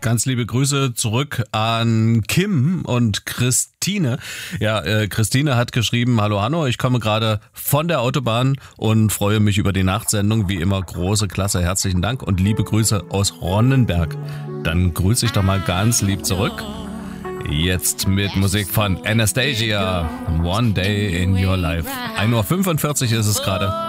Ganz liebe Grüße zurück an Kim und Christine. Ja, Christine hat geschrieben, hallo Hanno, ich komme gerade von der Autobahn und freue mich über die Nachtsendung. Wie immer große Klasse, herzlichen Dank und liebe Grüße aus Ronnenberg. Dann grüße ich doch mal ganz lieb zurück. Jetzt mit Musik von Anastasia, One Day in Your Life. 1:45 Uhr ist es gerade.